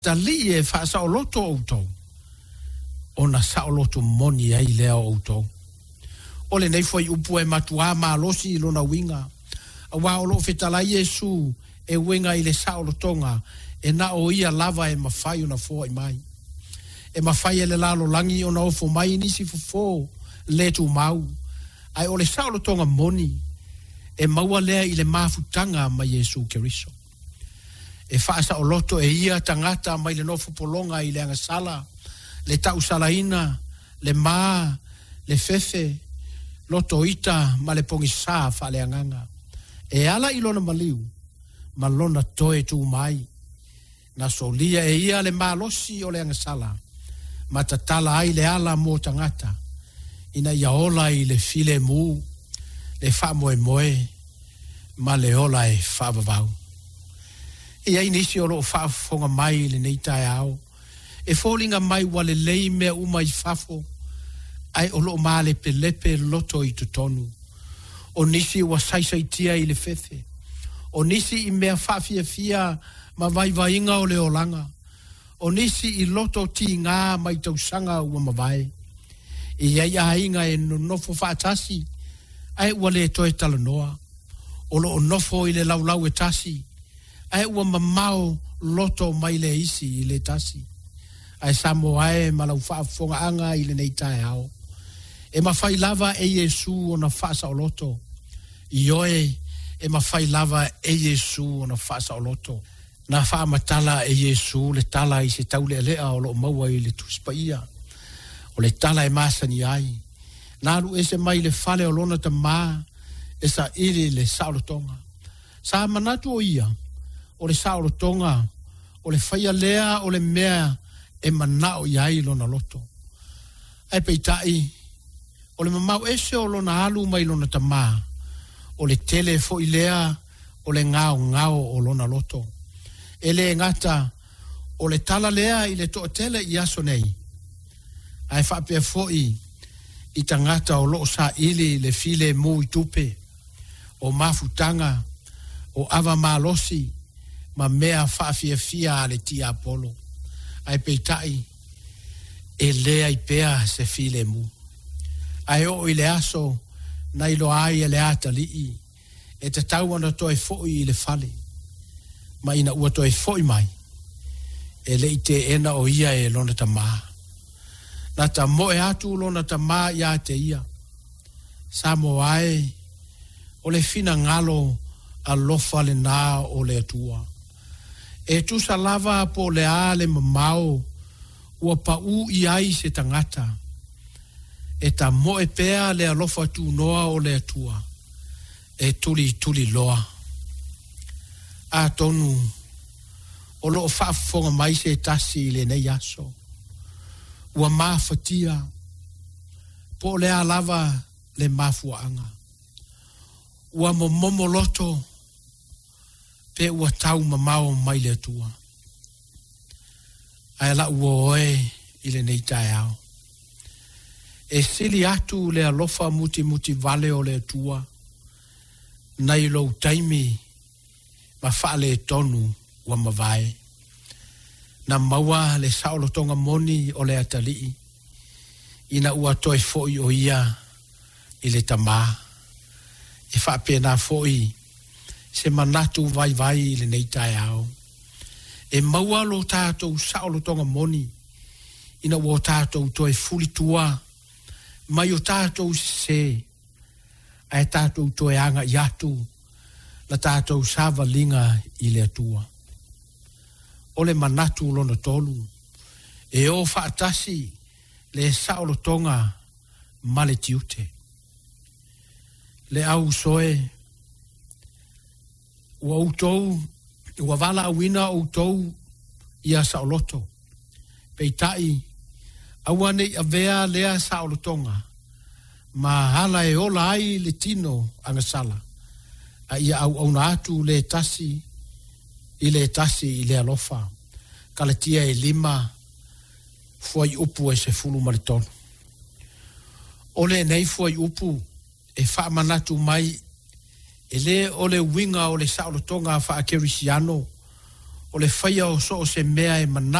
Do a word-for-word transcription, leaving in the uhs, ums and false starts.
tali e fa sa loto auto ona sa loto moni ai lea auto ole nei foi upu e matua ma losi lona winga wa o lo fetala Yesu e winga ile sa lotonga e na o ia lava e mafai ona fo mai e mafai ele lalo langi ona ofo mai nisi fo le tu mau ai ole sa lotonga moni e maua lea ile mafutanga ma Yesu Keriso e faasa o loto e ia tangata mai le nofo polonga i le anga sala, le tau salaina, le maa, le fefe, loto ita ma le pongi saa fa le anganga. E ala ilona maliu, ma lona toe tu mai, na solia e ia le maa losi o le anga sala, ma tatala ai le ala mo tangata, ina ia ola i le file mu, le fa moe moe, ma le ola e fa vavau. E ai nisi o loo whaafonga mai le nei tae au. E fōlinga mai wale lei mea uma i whafo. Ai o loo maa lepe lepe loto i tutonu. O nisi wa saisaitia i le fethe. O nisi i mea whafia fia ma vai vainga o le olanga. O nisi i loto ti ngā mai tausanga ua mawai. E ai a inga e nofo whaatasi. Ai wale e toe talanoa. O loo nofo i le laulau e tasi. Ai ua mamao loto mai le isi i le tasi. Ai samo ai malau whaafonga anga i le nei tae ao. E mawhai lava e Yesu o na whaasa o loto. I oe e mawhai lava e Yesu o na whaasa o loto. Na wha matala e Yesu le tala i se taule e lea o lo maua i le tuspa ia. O le tala e masani ai. Naru e se mai le fale o lona ta maa e sa iri le saulotonga. Sa manatu o ia. O le sao tonga, o le whaia lea, o le mea, e manao iai lona loto. Ai peitai, o le mamau ese o lona alu mai lona tamaa, o le tele fo i lea, o le ngao ngao o lona loto. E le ngata, o le tala lea i le toa tele i aso nei. Ai whapea fo i, i tangata o loo sa ili le file mu i tupe, o mafutanga, o ava malosi, ma mea whaafia fia le tia Apollo. Ai peitai, e lea i pea se file mu. Ai o i le aso, na ilo ai e le ata lii, e te tau ana toi foi i le fale. Ma ina ua toi foi mai, e le ite ena o ia e lona ta maa. Na ta moe atu lona ta maa ia te ia. Samo ai, o le fina ngalo a lofa le nā o le atua. E tu sa lava po le a le mamao ua pa u i ai se tangata. E ta moe pea le alofa tu noa o le atua. E tuli tuli loa. A tonu o loo whaafonga mai se tasi le nei aso. Ua maafatia po le a lava le mafuanga. Ua momomo loto pe ua tau mamao mai le atua. Ai la ua oe i le nei tae ao. E sili atu le alofa muti muti vale o le atua. Nai lou taimi ma whaale tonu ua mawai. Na maua le saolo tonga moni o le atalii. Ina ua toi foi o ia i le tamaa. E whaapena foi se manatu vai vai le nei tae ao. E maua lo tātou saolo tonga moni, ina wo tātou toi fuli tua, mai o tātou se, ai tātou toi anga iatu, na tātou sava linga i le atua. O le manatu lona tolu, e o whaatasi le saolo tonga male tiute. Le au soe, ua utou, ua wala awina utou ia saoloto. Peitai, aua nei avea lea saolotonga, ma hala e ola ai le tino angasala, a ia au au na atu le tasi, i le tasi i le alofa, kalatia e lima, fuai upu e se fulu maritonu. Ole nei fuai upu, e wha manatu mai, e le o le winga o le saolotonga wha kerisiano, o le whaia o so o se mea e mana